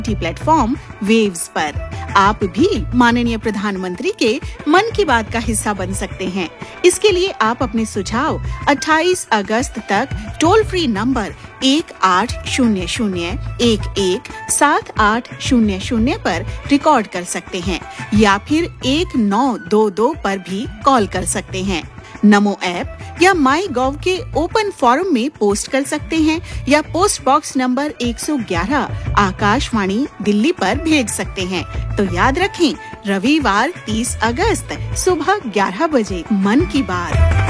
Platform waves पर। आप भी माननीय प्रधानमंत्री के मन की बात का हिस्सा बन सकते हैं। इसके लिए आप अपने सुझाव 28 अगस्त तक टोल फ्री नंबर 1800-117800 पर रिकॉर्ड कर सकते हैं या फिर 1922 पर भी कॉल कर सकते हैं। नमो ऐप या माई गॉव के ओपन फोरम में पोस्ट कर सकते हैं या post box number 111 Akashvani Delhi पर भेज सकते हैं। तो याद रखें, रविवार 30 अगस्त सुबह 11 बजे मन की बात।